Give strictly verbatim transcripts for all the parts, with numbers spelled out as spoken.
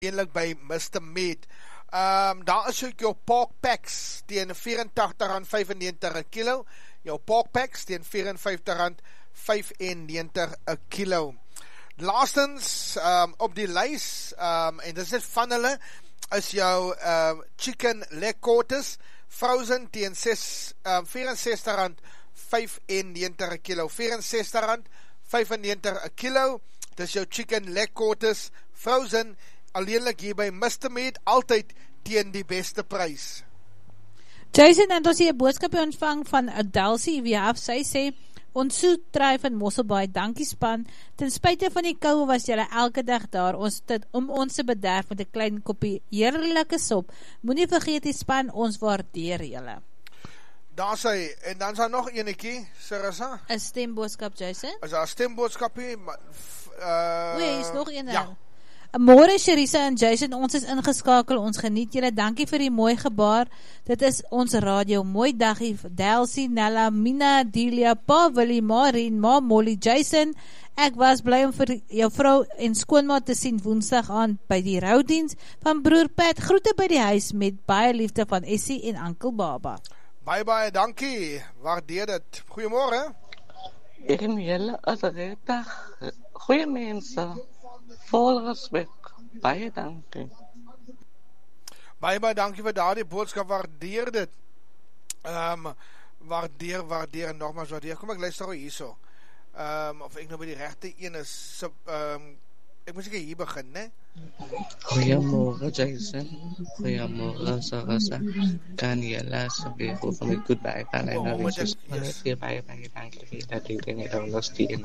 Eindelijk by Mister Meat. Um, daar is ook jou pork packs teen vyf en tachtig rand vyfennegentig een kilo. Jou pork packs teen vyf en vyftig rand vyfennegentig een kilo. Laastens um, op die lys, um, en dit is net van hulle, is jou um, chicken leg quarters, frozen teen vyf en sestig rand vyfennegentig een kilo. vyf en sestig rand vyfennegentig een kilo. Dit is jou chicken leg quarters, frozen, alleenlik hier by Mister Meat, altyd teen die beste prys. Jason, en ons hier 'n boodskap ontvang van Adelsie, wie af, sy sê, ons soetdry van Mosselbaai, dankie span, ten spyte van die koue was julle elke dag daar, ons dit, om ons te bederf met 'n klein koppie heerlike sop, moenie vergeet die span, ons waardeer julle. Daar sê, en dan is daar nog enetjie, Sarasa? 'n stemboodskap, Jason? Is daar 'n stemboodskapie? Uh, Oei, is nog een. Ja. Môre Sharisa en Jason, ons is ingeskakel, ons geniet julle, dankie vir die mooi gebaar, dit is ons radio, mooi dagie, Delsie, Nella, Mina, Delia, Pa, Willie, Maureen, Ma, Molly, Jason, ek was bly om vir jou vrou en skoonma te sien woensdag aan by die roudiens van broer Pat, groete by die huis met baie liefde van Essie en Ankel Baba. Baie, baie dankie, waardeer dit, goeiemôre. En julle as regtig goeie mense, vol respek, baie dankie. Baie, baie dankie vir daardie boodskap, waardeer dit. Um, waardeer, waardeer, nogmaals waardeer. Kom ek luister gou hierso. Um, of ek nou by die regte een is, sub, um, ek moet seker hier begin, né? Goeiemôre Jason, goeiemôre Sarasa, kan julle asseblief vir my goodbye van en dan is het baie, baie, baie dankie vir dat ek dit net ondersteun.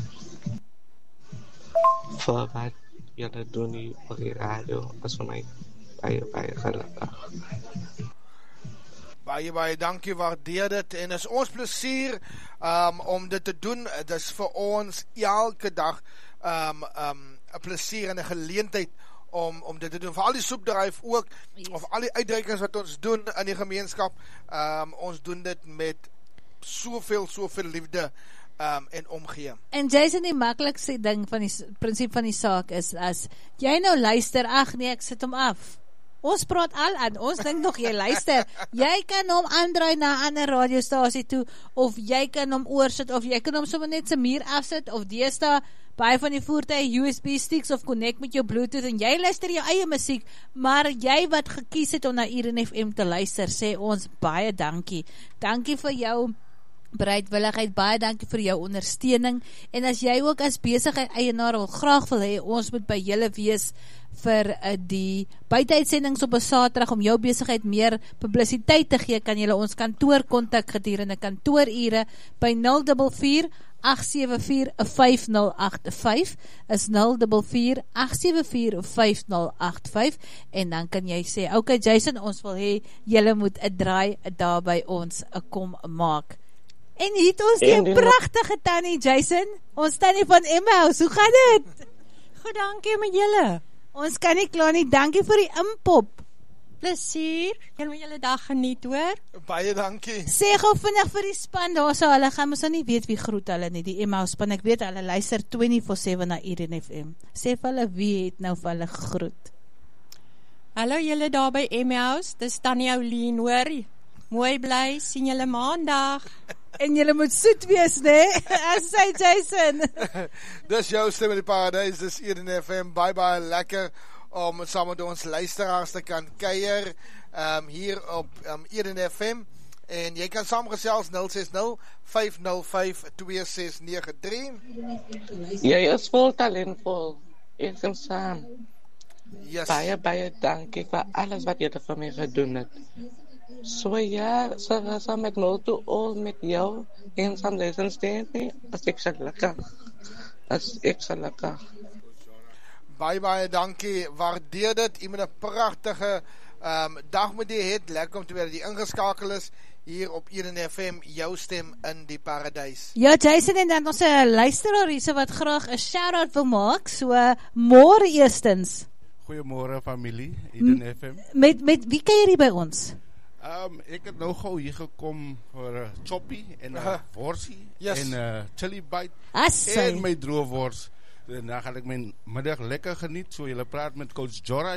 Voor wat julle doen hier op die radio, is vir my baie, baie gelukkig. Baie, baie dankie, waardeer dit, en is ons plesier um, om dit te doen, dit is vir ons elke dag um, um, een plesier en een geleentheid om, om dit te doen, vir al die soepdryf ook, yes. Of al die uitreikings wat ons doen in die gemeenskap, um, ons doen dit met soveel, soveel liefde, Um, en omgee. En Jason, die makkelijkste ding van die principe van die saak is, as jy nou luister, ag nee, ek sit hom af. Ons praat al aan, ons dink nog jy luister. Jy kan hom aandraai na 'n ander radiostasie toe, of jy kan hom oorsit, of jy kan hom sommer net se muur afsit, of deesdae baie van die voertuie U S B sticks, of connect met jou Bluetooth, en jy luister jou eie musiek, maar jy wat gekies het om na I R N F M te luister, sê ons baie dankie. Dankie vir jou bereidwilligheid, baie dankie vir jou ondersteuning, en as jy ook as besigheid eienaar wil graag wil hê, ons moet by julle wees vir uh, die buiteuitsendings op 'n Saterdag om jou besigheid meer publisiteit te gee, kan julle ons kantoor kontak gedurende kantoorure by nul vier vier agt sewe vier vyf nul agt vyf, is nul vier vier agt sewe vier vyf nul agt vyf, en dan kan jy sê, ok Jason, ons wil hê julle moet 'n draai daar by ons uh, kom maak. En hier het ons die prachtige tannie, Jason. Ons tannie van Emmaus, hoe gaan dit? Goed, dankie met julle. Ons kan nie klaar nie, dankie vir die inpop. Plesier, julle moet julle dag geniet, hoor. Baie dankie. Sê gou vinnig vir die span, daar so, hulle gaan ons nou nie weet wie groet hulle nie, die Emmaus span, ek weet hulle luister vyf-twintig sewe na I R N F M. Sê vir hulle, wie het nou vir hulle groet? Hallo julle daar by Emmaus, dis Tannie Oulien, hoor. Mooi bly, sien julle maandag. En julle moet soet wees, nee? As sy Jason. Dis jou stem in die paradijs, dis I R N F M, baie baie lekker om saam met ons luisteraars te kan kuier, um, hier op um, I R N F M, en jy kan saamgesels nul ses nul vyf nul vyf twee ses nege drie. Jy is vol talentvol, ek en saam. Yes. Baie, baie dankie vir alles wat jy vir my gedoen het. So ja, Sarasa, met no to all met jou en some lessons nie, as ek sal lekker. As ek sal lekker. Baie, baie dankie, waardeer dit, jy moet 'n pragtige um, dag met die het, lekker om te weer die ingeskakel is, hier op I R N F M, jou stem in die paradijs. Ja, Jason, en dan ons 'n luisteraar hier wat graag 'n shout-out wil maak, so môre eerstens. Goeiemôre familie, I R N F M. Met, met wie kuier hier by ons? Um, ek het nou gauw hier gekom vir 'n choppie en 'n worsie, yes. En 'n chili bite Assai. en my droewors. En dan gaan ek my middag lekker geniet. So julle praat met coach Jorah